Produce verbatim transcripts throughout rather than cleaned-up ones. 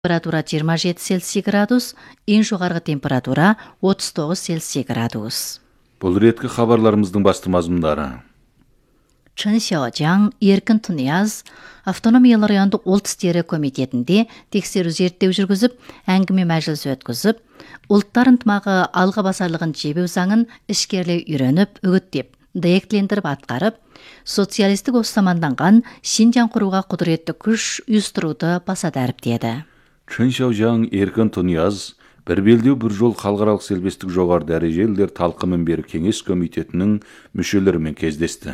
Температура жиырма жеті Цельсий градус, ең жоғарғы температура отыз тоғыз Цельсий градус. Бұл реткі хабарларымыздың басты мазмұндары. Чын Сяожаң Еркін Тунияз автономиялы райондық ұлт істері комитетінде тексеру зерттеу жүргізіп, әңгіме мәжілісі өткізіп, ұлттар ынтымағы алға басарлығын жебеу заңын ішкерлей үйреніп, үгіттеп, дәйектілендіріп атқарып, социалистік осаманданған Шинжаң құруға құдіретті күш ұйыстыруды баса дәріптеді. Чын Сяожаң Еркін Тунияз бір белдеу бір жол халықаралық селбестік жоғары дәрежелілер талқымын бері кеңес комитетінің мүшелерімен кездесті.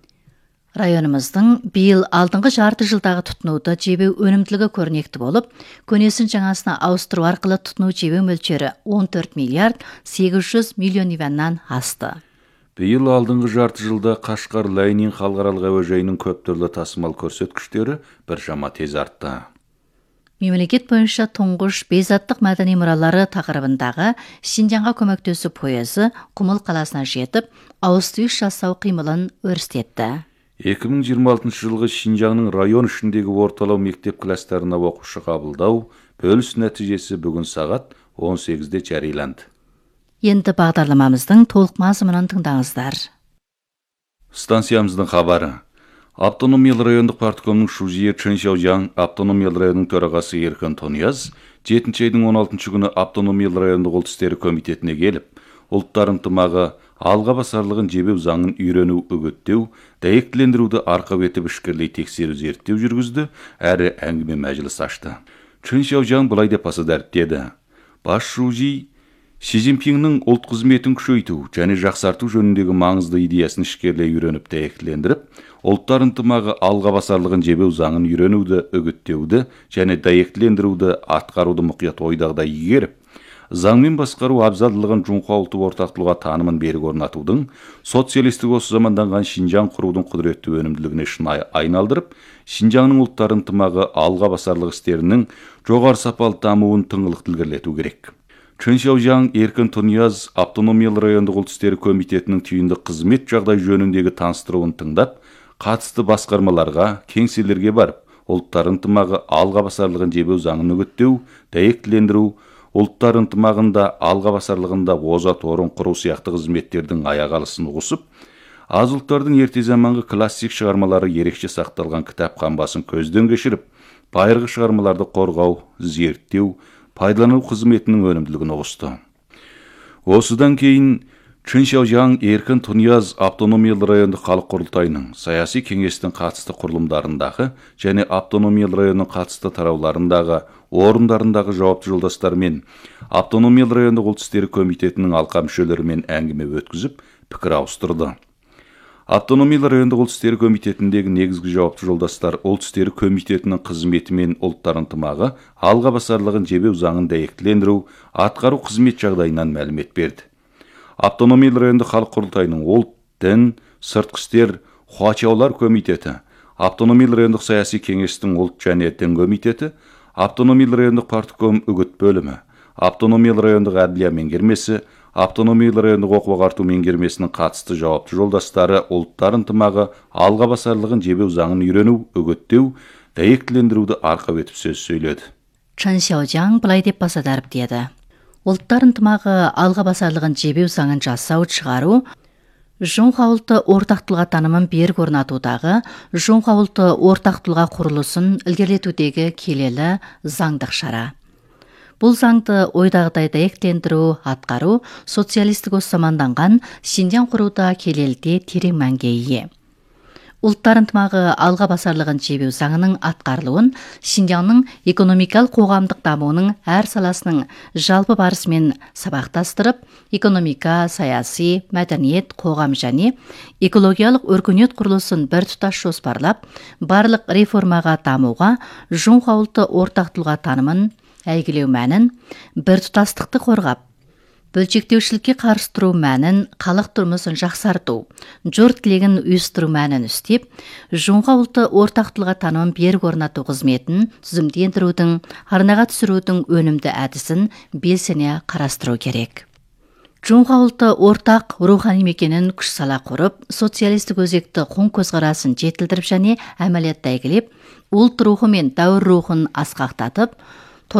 Районымыздың биыл алдыңғы жарты жылдағы тұтынуды жебеу өнімділігі көрнекті болып, көнесін жаңасына ауыстыру арқылы тұтыну жебеу мөлшері он төрт миллиард сегіз жүз миллион юаннан асты. Биыл алдыңғы жарты жылда Қашқар Лайнин халықаралық әуежайының көп түрлі тасымал көрсеткіштері біршама тез артты. Мемлекет бойынша тұңғыш бейзаттық мәдени мұралары тақырыбындағы Шинжаңға көмектесу пойызы Құмыл қаласына жетіп, ауыс-түйіс жасау қимылын өрістетті. екі мың жиырма алтыншы жылғы Шинжаңның район ішіндегі орталау мектеп кластарына оқушы қабылдау бөліс нәтижесі бүгін сағат он сегізде жарияланды. Енді бағдарламамыздың толық мазмұнын тыңдаңыздар. Станциямыздың хабары. Автономиялы райондық парткомның шузиі Чын Сяожаң автономиялы районның төрағасы Еркін Тунияз жетінші айдың он алтыншы күні автономиялы райондық ұлт істері комитетіне келіп, ұлттар ынтымағы алға басарлығын жебеу заңын үйрену, үгіттеу, дәйектілендіруді арқау етіп ішкерлей тексеру зерттеу жүргізді, әрі әңгіме мәжіліс ашты. Чын Сяожаң былай деп баса дәріптеді. Бас шужи Си Цзиньпиннің ұлт қызметін күшейту және жақсарту жөніндегі маңызды идеясын ішкерлей үйреніп дәйектілендіріп, ұлттар ынтымағы алға басарлығын жебеу заңын үйренуді, үгіттеуді және дәйектілендіруді атқаруды мұқият ойдағыдай игеріп, заңмен басқару абзалдылығын Жоңқа ұлты ортақтылыға танымын берік орнатудың, социалистік осы заманданған Шинжаң құрудың құдіретті өнімділігіне шынайы айналдырып, Шинжаңның ұлттар ынтымағы алға басарлық істерінің жоғары сапалы дамуын тыңғылық ілгерілету керек. Чын Сяожаң Еркін Тунияз автономиялы райондық ұлт істері комитетінің түйінді қызмет жағдай жөніндегі таныстыруын тыңдап, қатысты басқармаларға, кеңселерге барып, ұлттар ынтымағы алға басарлығын жебеу заңын үгіттеу, дәйектілендіру, ұлттар ынтымағында алға басарлығында озат орын құру сияқты қызметтердің аяқ алысын ұғысып, аз ұлттардың ерте заманғы классик шығармалары ерекше сақталған кітап қамбасын көзден кешіріп, байырғы шығармаларды қорғау, зерттеу, пайдалану қызметінің өнімділігін ұғысты. Осыдан кейін Чын Сяожаң Еркін Тунияз автономиялы райондық халық құрылтайының саяси кеңестің қатысты құрылымдарындағы және автономиялы районның қатысты тарауларындағы орындарындағы жауапты жолдастармен автономиялы райондық ұлт істері комитетінің алқа мүшелерімен әңгіме өткізіп, пікір ауыстырды. Автономиялы райондық ұлт істері комитетіндегі негізгі жауапты жолдастар ұлт істері комитетінің қызметі мен ұлттар ынтымағы алға басарлығын жебеу заңын дәйектілендіру, атқару қызмет жағдайынан мәлімет берді. Автономиялы райондық халық құрылтайының ұлт, дін, сыртқы істер, хуачаулар комитеті, автономиялы райондық саяси кеңестің ұлт және дін комитеті, автономиялы райондық партком үгіт бөлімі, автономиялы райондық әділия меңгермесі, автономиялы райондық оқу-ағарту меңгермесінің қатысты жауапты жолдастары ұлттар ынтымағы алға басарлығын жебеу заңын үйрену, үгіттеу, дәйектілендіруді арқау етіп сөз сөйледі. Чын Сяожаң былай деп баса дәріптеді. Ұлттар ынтымағы алға басарлығын жебеу заңын жасау, шығару, Жоңқа ұлты ортақтылға танымын берік орнатудағы Жоңқа ұлты ортақтылға құрылысын ілгерілетудегі келелі заңдық шара. Бұл заңды ойдағыдай дәйектілендіру, атқару, социалистік осаманданған Шинжаң құруда келелде терең мәнге ие. Ұлттар ынтымағы алға басарлығын жебеу заңының атқарылуын Шинжаңның экономикалық қоғамдық дамуының әр саласының жалпы барысымен сабақтастырып, экономика, саяси, мәдениет, қоғам және экологиялық өркениет құрылысын бір тұтас жоспарлап, барлық реформаға дамуға Жоңқа ұлты ортақтылға танымын әйгілеу мәнін, бір тұтастықты қорғап, бөлшектеушілікке қарсы тұру мәнін, халық тұрмысын жақсарту, жұрт тілегін ұйыстыру мәнін үстеп, Жоңқа ұлты ортақтылға танымын берік орнату қызметін түзімдендірудің, арнаға түсірудің өнімді әдісін белсене қарастыру керек. Жоңқа ұлты ортақ рухани мекенін күш сала құрып, социалистік өзекті қоң көзқарасын жетілдіріп және әмәлиятта әйгілеп, ұлт рухы мен дәуір рухын асқақтатып,